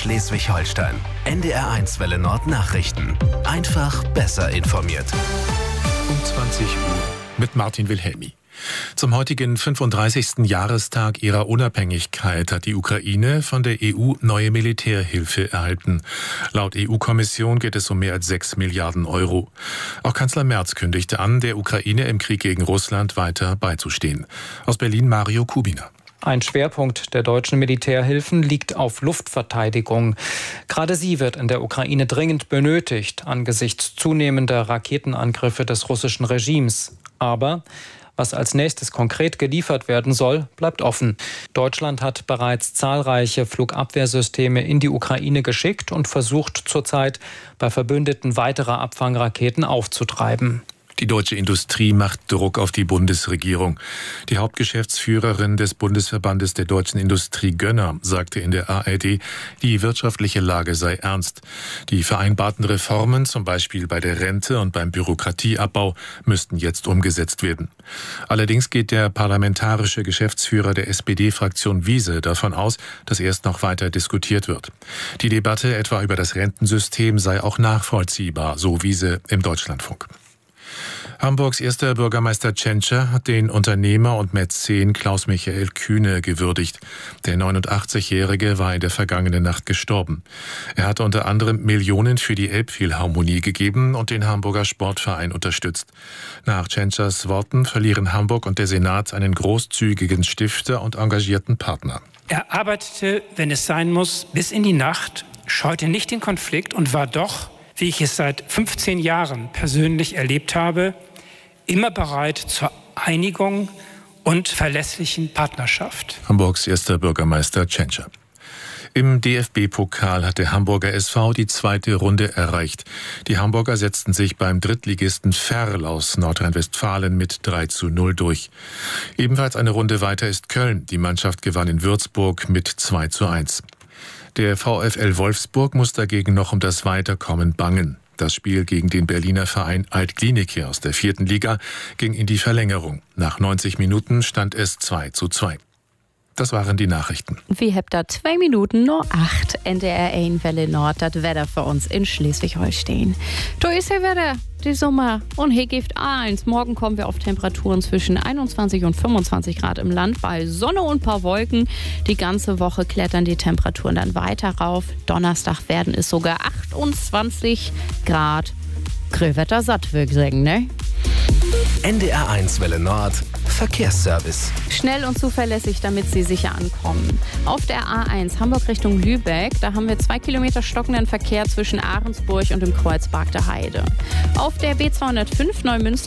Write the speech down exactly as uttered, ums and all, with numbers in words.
Schleswig-Holstein. N D R eins Welle Nord Nachrichten. Einfach besser informiert. Um zwanzig Uhr mit Martin Wilhelmi. Zum heutigen fünfunddreißigsten Jahrestag ihrer Unabhängigkeit hat die Ukraine von der E U neue Militärhilfe erhalten. Laut E U-Kommission geht es um mehr als sechs Milliarden Euro. Auch Kanzler Merz kündigte an, der Ukraine im Krieg gegen Russland weiter beizustehen. Aus Berlin Mario Kubina. Ein Schwerpunkt der deutschen Militärhilfen liegt auf Luftverteidigung. Gerade sie wird in der Ukraine dringend benötigt angesichts zunehmender Raketenangriffe des russischen Regimes. Aber was als nächstes konkret geliefert werden soll, bleibt offen. Deutschland hat bereits zahlreiche Flugabwehrsysteme in die Ukraine geschickt und versucht zurzeit bei Verbündeten weitere Abfangraketen aufzutreiben. Die deutsche Industrie macht Druck auf die Bundesregierung. Die Hauptgeschäftsführerin des Bundesverbandes der deutschen Industrie Gönner sagte in der A R D, die wirtschaftliche Lage sei ernst. Die vereinbarten Reformen, zum Beispiel bei der Rente und beim Bürokratieabbau, müssten jetzt umgesetzt werden. Allerdings geht der parlamentarische Geschäftsführer der S P D-Fraktion Wiese davon aus, dass erst noch weiter diskutiert wird. Die Debatte etwa über das Rentensystem sei auch nachvollziehbar, so Wiese im Deutschlandfunk. Hamburgs erster Bürgermeister Tschentscher hat den Unternehmer und Mäzen Klaus-Michael Kühne gewürdigt. Der neunundachtzigjährige war in der vergangenen Nacht gestorben. Er hatte unter anderem Millionen für die Elbphilharmonie gegeben und den Hamburger Sportverein unterstützt. Nach Tschentschers Worten verlieren Hamburg und der Senat einen großzügigen Stifter und engagierten Partner. Er arbeitete, wenn es sein muss, bis in die Nacht, scheute nicht den Konflikt und war doch, wie ich es seit fünfzehn Jahren persönlich erlebt habe, immer bereit zur Einigung und verlässlichen Partnerschaft. Hamburgs erster Bürgermeister Tschentscher. Im D F B-Pokal hat der Hamburger S V die zweite Runde erreicht. Die Hamburger setzten sich beim Drittligisten Verl aus Nordrhein-Westfalen mit drei zu null durch. Ebenfalls eine Runde weiter ist Köln. Die Mannschaft gewann in Würzburg mit zwei zu eins. Der VfL Wolfsburg muss dagegen noch um das Weiterkommen bangen. Das Spiel gegen den Berliner Verein Alt-Glienicke aus der vierten Liga ging in die Verlängerung. Nach neunzig Minuten stand es zwei zu zwei. Das waren die Nachrichten. Wir habt da zwei Minuten nur acht. N D R eins Welle Nord, das Wetter für uns in Schleswig-Holstein. Da ist ja Wetter, die Sommer. Und hier gibt eins. Morgen kommen wir auf Temperaturen zwischen einundzwanzig und fünfundzwanzig Grad im Land bei Sonne und ein paar Wolken. Die ganze Woche klettern die Temperaturen dann weiter rauf. Donnerstag werden es sogar achtundzwanzig Grad. Grillwetter satt, würde ich sagen, ne? N D R eins Welle Nord Verkehrsservice. Schnell und zuverlässig, damit Sie sicher ankommen. Auf der A eins Hamburg Richtung Lübeck, da haben wir zwei Kilometer stockenden Verkehr zwischen Ahrensburg und dem Kreuz Bargter Heide. Auf der B zweihundertfünf Neumünster